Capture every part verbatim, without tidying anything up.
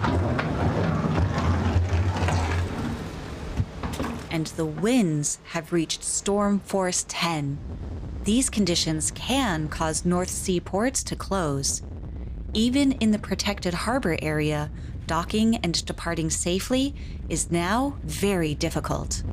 And the winds have reached storm force ten. These conditions can cause North Sea ports to close. Even in the protected harbor area, docking and departing safely is now very difficult.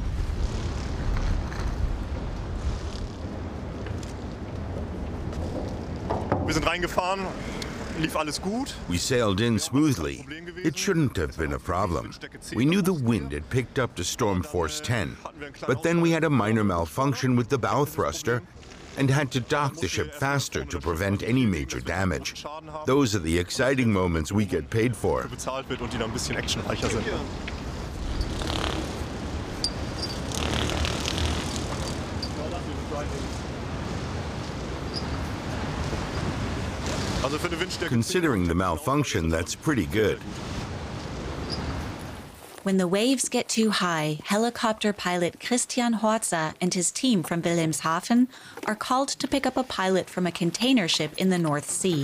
Wir sind reingefahren, lief alles gut. We sailed in smoothly. It shouldn't have been a problem. We knew the wind had picked up to storm force ten, but then we had a minor malfunction with the bow thruster and had to dock the ship faster to prevent any major damage. Those are the exciting moments we get paid for. Bezahlt wird und die noch ein bisschen actionreicher sind. Considering the malfunction, that's pretty good. When the waves get too high, helicopter pilot Christian Horza and his team from Wilhelmshaven are called to pick up a pilot from a container ship in the North Sea.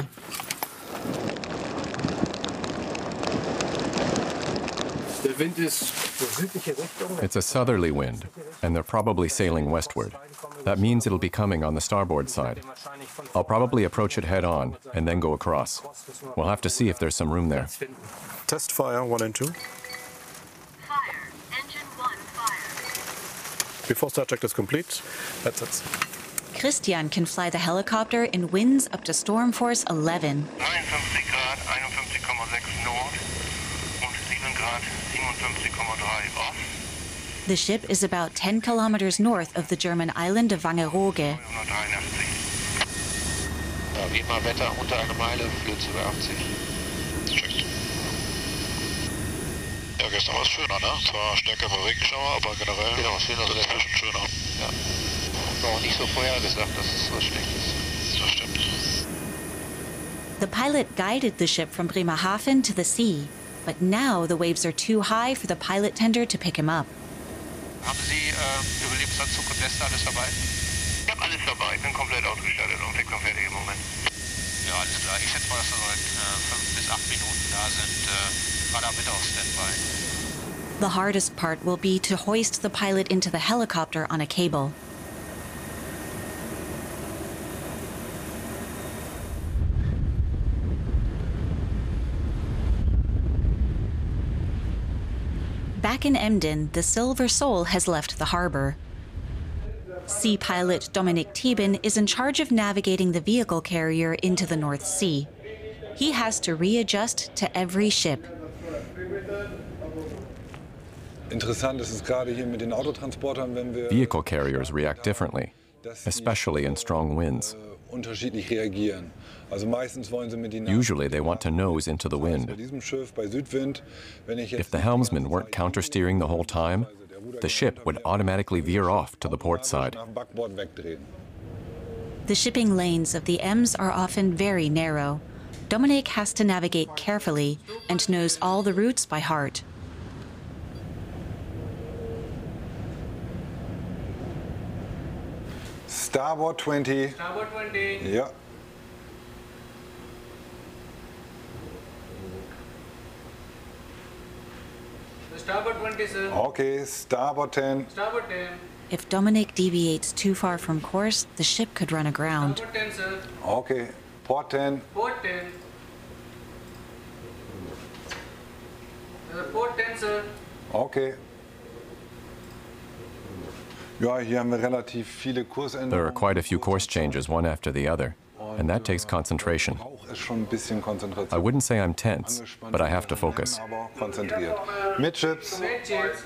It's a southerly wind, and they're probably sailing westward. That means it'll be coming on the starboard side. I'll probably approach it head-on and then go across. We'll have to see if there's some room there. Test fire, one and two. Fire. Engine one, fire. Before start check is complete, that's it. Christian can fly the helicopter in winds up to storm force eleven. neunundfünfzig Grad, einundfünfzig Komma sechs Nord und sieben Grad, siebenundfünfzig Komma drei off. The ship is about ten kilometers north of the German island of Wangerooge. Ja, wie immer Wetter unter einer Meile, Flöze über achtzig. Check. Ja, gestern war es schöner, ne? Zwar stärker Regenschauer, aber generell genau, schöner, das ist schon schöner. Ja. War auch nicht so vorhergesagt, dass es so schlecht ist. Das stimmt. The pilot guided the ship from Bremerhaven to the sea, but now the waves are too high for the pilot tender to pick him up. Haben Sie äh, Überlebensanzug und Weste alles dabei? Ich habe alles dabei, ich bin komplett ausgestattet und fix und fertig im Moment. Ja, alles klar. Ich schätze mal, dass wir seit äh, fünf bis acht Minuten da sind, äh, gerade mit auf Standby. The hardest part will be to hoist the pilot into the helicopter on a cable. Back in Emden, the Silver Soul has left the harbor. Sea pilot Dominik Thieben is in charge of navigating the vehicle carrier into the North Sea. He has to readjust to every ship. Interessant ist es gerade hier mit den Autotransportern, wenn wir Vehicle carriers react differently, especially in strong winds. unterschiedlich reagieren. Also meistens wollen sie mit den Usually they want to nose into the wind. Bei diesem Schiff bei Südwind, wenn ich jetzt If the helmsman weren't countersteering the whole time, the ship would automatically veer off to the port side. nach dem Backbord wegdrehen. The shipping lanes of the Ems are often very narrow. Dominik has to navigate carefully and knows all the routes by heart. Starboard twenty. Starboard twenty. Ja. Starboard twenty, sir. Okay, Starboard ten. Starboard ten. If Dominik deviates too far from course, the ship could run aground. Starboard ten, sir. Okay, Port ten. Port ten. Uh, port ten, sir. Okay. Ja, hier haben wir relativ viele Kursänderungen. There are quite a few course changes, one after the other, and that takes concentration. Auch ist schon ein bisschen Konzentration. I wouldn't say I'm tense, but I have to focus. Aber konzentriert. Midships. Midships.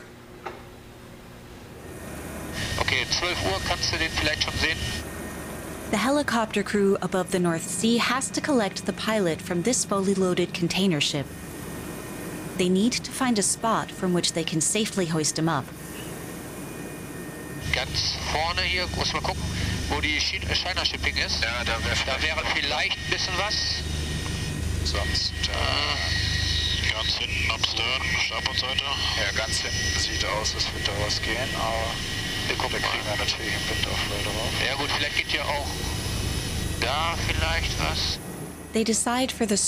Okay, zwölf Uhr, kannst du den vielleicht schon sehen? The helicopter crew above the North Sea has to collect the pilot from this fully loaded container ship. They need to find a spot from which they can safely hoist him up. Ganz vorne hier, muss mal gucken, wo die China Shipping ist. Ja, da wäre da wäre vielleicht ein bisschen was. Sonst äh, ganz hinten am Stern, Startbordseite. Ja, ganz hinten sieht aus, als würde da was gehen, aber wir gucken mal. Wir natürlich im Wind auch weiter drauf. Ja gut, vielleicht geht ja auch da vielleicht was. They decide for the